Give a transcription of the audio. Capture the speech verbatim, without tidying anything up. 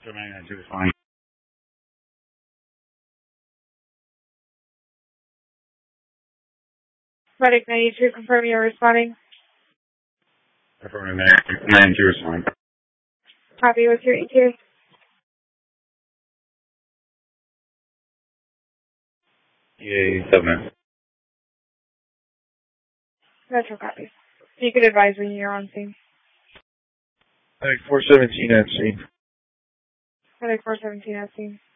nine nine two is fine. Medic ninety-two, confirm you're responding. Affirmative nine nine two is fine. Copy, what's your E T A? E A seven. Metro copy. You can advise when you're on scene. Medic four seventeen at scene. Medic four seventeen at scene.